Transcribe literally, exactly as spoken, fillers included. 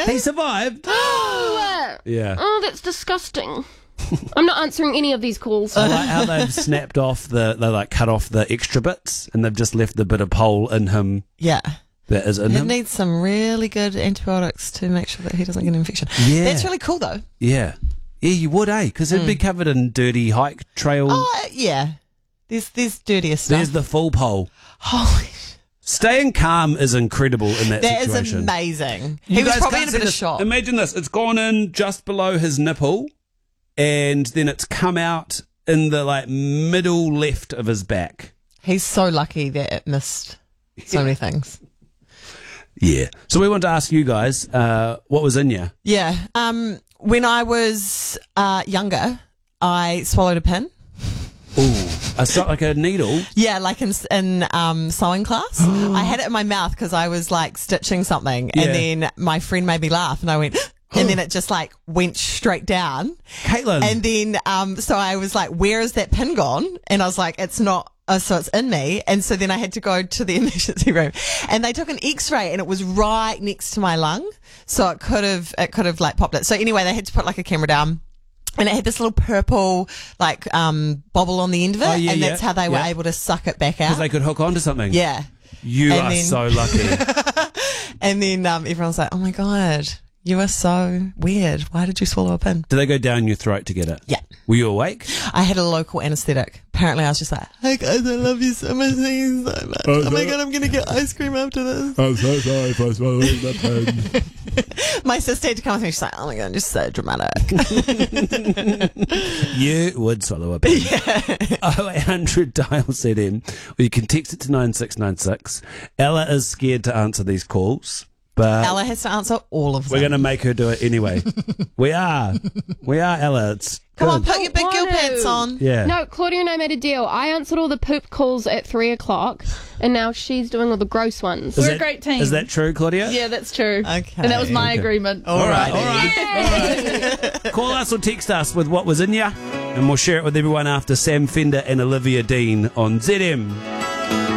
He survived. Oh, Yeah. oh, that's disgusting. I'm not answering any of these calls. I like how they've snapped off the, they like cut off the extra bits and they've just left the bit of pole in him Yeah. that is in He him. needs some really good antibiotics to make sure that he doesn't get an infection. Yeah. That's really cool, though. Yeah. Yeah, you would, eh? Because it'd be covered in dirty hike trail. Oh, yeah. There's, there's dirtier stuff. There's the full pole. Holy Staying calm is incredible in that, That is situation. amazing. You he was guys probably can't in a see bit of this. shock. Imagine this. It's gone in just below his nipple and then it's come out in the like middle left of his back. He's so lucky that it missed so many things. Yeah. So we want to ask you guys, uh, what was in you? Yeah. Um, when I was uh, younger, I swallowed a pin. Ooh. A, so- like a needle? Yeah, like in in um, sewing class. I had it in my mouth because I was like stitching something, Yeah. and then my friend made me laugh, and I went, and then it just like went straight down. Caitlin. And then, um, so I was like, where is that pin gone? And I was like, it's not, uh, so it's in me. And so then I had to go to the emergency room and they took an x-ray and it was right next to my lung. So it could have, it could have like popped it. So anyway, they had to put like a camera down. And it had this little purple, like, um, bobble on the end of it. Oh, yeah, and yeah, that's how they were yeah. able to suck it back Because out. they could hook onto something. Yeah. You And are then- so lucky. And then, um, everyone's like, oh my God, you are so weird. Why did you swallow a pin? Did they go down your throat to get it? Yeah. Were you awake? I had a local anaesthetic. Apparently, I was just like, hey guys, I love you so much. Thank you so much. Oh my God, I'm going to get ice cream after this. I'm so sorry for swallowing the pin. My sister had to come with me. She's like, oh my God, you're so dramatic. You would swallow a pin. oh eight hundred dial Z M. Or you can text it to nine six nine six. Ella is scared to answer these calls, but Ella has to answer all of them. we're going to make her do it anyway. we are. We are, Ella. It's Come on, good. put your big girl want to. pants on. Yeah. No, Claudia and I made a deal. I answered all the poop calls at three o'clock, and now she's doing all the gross ones. Is We're a that- great team. Is that true, Claudia? Yeah, that's true. Okay. And that was my Okay. agreement. All right. All right. All right. Call us or text us with what was in ya, and we'll share it with everyone after Sam Fender and Olivia Dean on Z M.